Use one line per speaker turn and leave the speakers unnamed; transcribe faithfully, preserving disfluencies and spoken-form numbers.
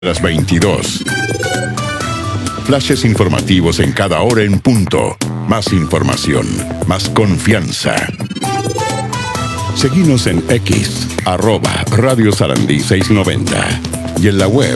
Las veintidós. Flashes informativos en cada hora en punto. Más información, más confianza. Seguinos en X, arroba Radio Sarandí seiscientos noventa. Y en la web,